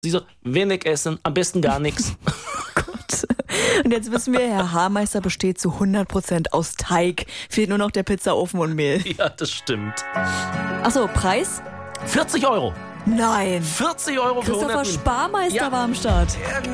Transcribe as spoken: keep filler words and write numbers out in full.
Sie so, wenig essen, am besten gar nichts. Gott. Und jetzt wissen wir, Herr Haarmeister besteht zu hundert Prozent aus Teig. Fehlt nur noch der Pizzaofen und Mehl. Ja, das stimmt. Achso, Preis? vierzig Euro. Nein. vierzig Euro für Christopher hundert Minuten. Sparmeister Ja. war am Start.